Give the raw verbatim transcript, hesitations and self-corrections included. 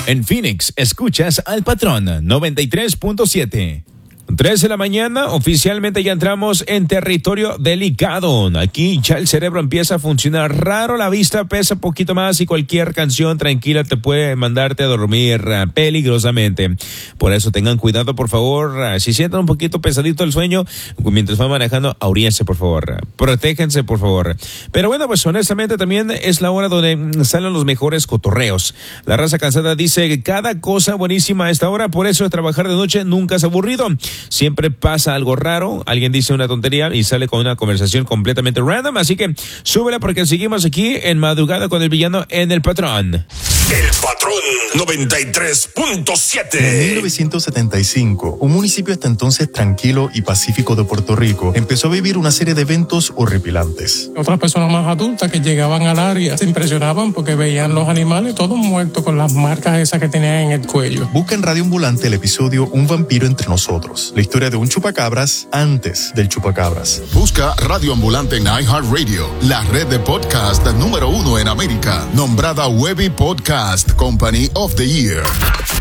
En Phoenix, escuchas al Patrón noventa y tres punto siete. tres de la mañana, oficialmente ya entramos en territorio delicado. Aquí ya el cerebro empieza a funcionar raro, la vista pesa un poquito más y cualquier canción tranquila te puede mandarte a dormir uh, peligrosamente. Por eso tengan cuidado, por favor. Uh, si sientan un poquito pesadito el sueño mientras van manejando, auríense, por favor. Uh, protéjense, por favor. Pero bueno, pues honestamente también es la hora donde salen los mejores cotorreos. La raza cansada dice que cada cosa buenísima a esta hora, por eso trabajar de noche nunca es aburrido. Siempre pasa algo raro, alguien dice una tontería y sale con una conversación completamente random, así que súbela porque seguimos aquí en Madrugada con el Villano en El Patrón. El Patrón noventa y tres punto siete. En mil novecientos setenta y cinco, un municipio hasta entonces tranquilo y pacífico de Puerto Rico empezó a vivir una serie de eventos horripilantes. Otras personas más adultas que llegaban al área se impresionaban porque veían los animales todos muertos con las marcas esas que tenían en el cuello. Busca en Radio Ambulante el episodio Un vampiro entre nosotros, la historia de un chupacabras antes del chupacabras. Busca Radio Ambulante en iHeartRadio, la red de podcast número uno en América, nombrada Webby Podcast Company of the Year.